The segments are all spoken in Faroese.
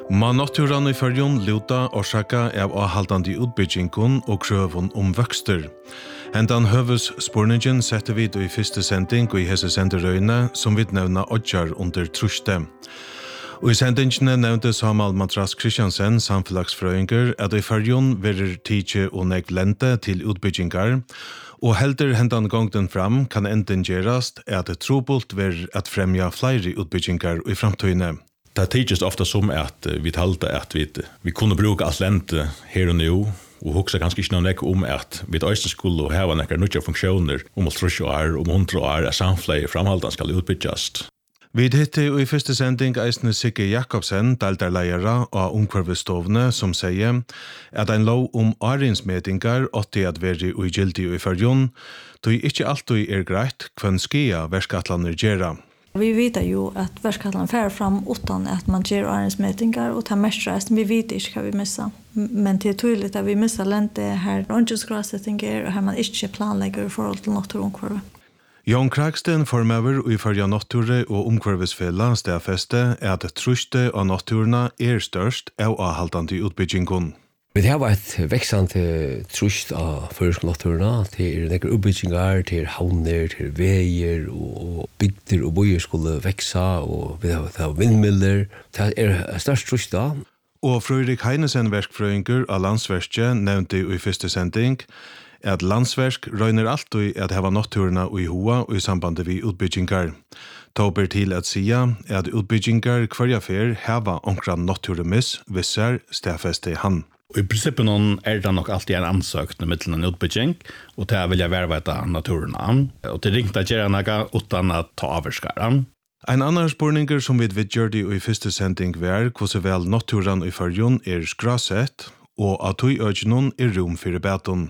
Man naturen I Førjun luta orsaka av avhaldande utbyggingen og krøven vøkster. Hentan høves spurningen setter vi I første sending og I hese senderøyne som vi nevna odjar under truste. Og I sendingene nevnte Samal Matras Kristiansen, samfunnsfrøyinger, at I Førjun verer tidje og nekt lente til utbyggingar, og helder hentan gongden fram kan enden gjerast at det trobult ver at fremja flere utbyggingar I framtøyne. Det tidligst ofta som at vi talte at vi kunne bruke alt lente her og nå, og hugsa ganske ikke noe at vi også skulle ha noen nødvendige funksjoner om 30 år, om 100 år, at samfunnet framhalden skal utbyggjast. Vi hitte I første sending eisne Sigge Jakobsen, daldarleiere av omkvarvestovene, som sier at en lov arinsmetingar åtti at veri ugildig I Førjun, då ikke alltid greit hvem skia verskatlaner gjerra. Vi vet jo at verskatlan fær fram utan at man ger arinsmetingar og tar mestreist. Vi vet ikke hva vi missa. Men det tydelig at vi missa lente her åndsgrassettinger og her man ikke planlegger I forhold til naturomkvarve. Jon Kragsten formever I Førja Nature og omkvarvesfella stedfeste at truste av naturna størst av avhaldande utbyggingen. Vi har et veksende trust av først naturna til nekker utbyggingar, til havner, til veier og bygder og bøyer skulle veksa, og vi har vindmiller. Det størst trust da. Og Frøyrik Heinesen verkfrøyinger av Landsverket nevnte I første sending at Landsverk røyner alltid at heva naturna I hoa og I sambandet vi utbyggingar. Tåber til at sia at utbyggingar hverja fer heva omkran naturemiss vissar stedfeste han. I princippet det nok alltid en ansøkning med en utbygging, og til vil jeg vervete naturen. Og til ringte gjøre noe uten å ta avskaren. En annen spurninger som vi vidgjørte I første sending var hvordan vel naturen I Førjun skrasett, og at tøyøgjennom rom for beton.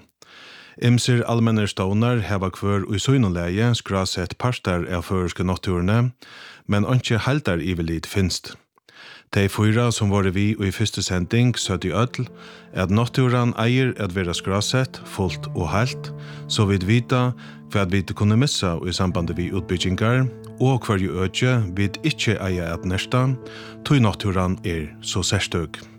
Imser allmenne ståner heva hver I søgneleie skrasett parter av føreske naturene, men ikke helter ivelid finst. De 4 som var vi I første sending søtt I ødel, at naturen eier at være skrasett, fullt og helt, så vi vita hva vi kunne missa I sambandet vi utbyggingar, og hver ødje vi ikke eier at nesta, tog naturen så særstøk.